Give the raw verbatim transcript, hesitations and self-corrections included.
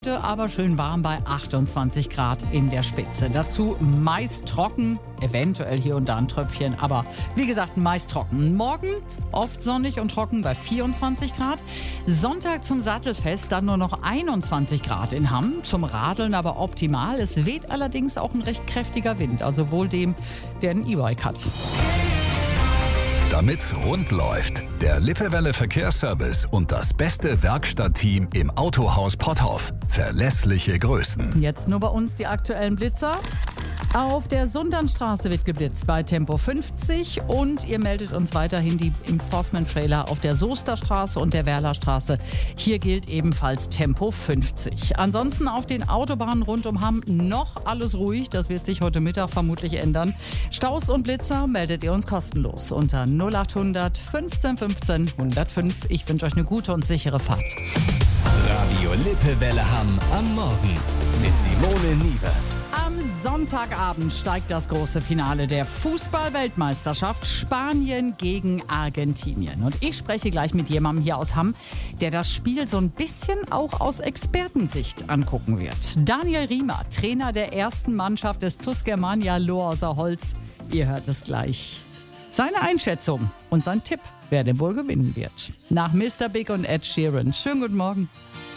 Aber schön warm bei achtundzwanzig Grad in der Spitze. Dazu meist trocken, eventuell hier und da ein Tröpfchen, aber wie gesagt meist trocken. Morgen oft sonnig und trocken bei vierundzwanzig Grad. Sonntag zum Sattelfest dann nur noch einundzwanzig Grad in Hamm. Zum Radeln aber optimal. Es weht allerdings auch ein recht kräftiger Wind, also wohl dem, der ein E-Bike hat. Damit's rund läuft, der Lippewelle Verkehrsservice und das beste Werkstattteam im Autohaus Potthoff. Verlässliche Größen. Jetzt nur bei uns die aktuellen Blitzer. Auf der Sundernstraße wird geblitzt bei Tempo fünfzig und ihr meldet uns weiterhin die Enforcement-Trailer auf der Soesterstraße und der Werlerstraße. Hier gilt ebenfalls Tempo fünfzig. Ansonsten auf den Autobahnen rund um Hamm noch alles ruhig. Das wird sich heute Mittag vermutlich ändern. Staus und Blitzer meldet ihr uns kostenlos unter null achthundert fünfzehn fünfzehn hundertfünf. Ich wünsche euch eine gute und sichere Fahrt. Radio Lippewelle Hamm am Morgen mit Simone Niewert. Am Sonntagabend steigt das große Finale der Fußball-Weltmeisterschaft Spanien gegen Argentinien. Und ich spreche gleich mit jemandem hier aus Hamm, der das Spiel so ein bisschen auch aus Expertensicht angucken wird. Daniel Riemer, Trainer der ersten Mannschaft des TuS Germania Lohr außer Holz. Ihr hört es gleich. Seine Einschätzung und sein Tipp, wer denn wohl gewinnen wird. Nach Mister Big und Ed Sheeran. Schönen guten Morgen.